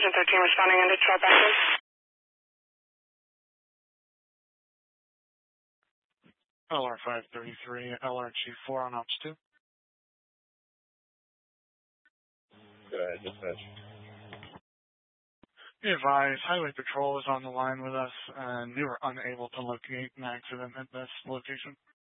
Station 13 responding into 12 active. LR 533, LRG4 on ops 2. Go ahead, dispatch. Be advised, Highway Patrol is on the line with us, and we were unable to locate an accident at this location.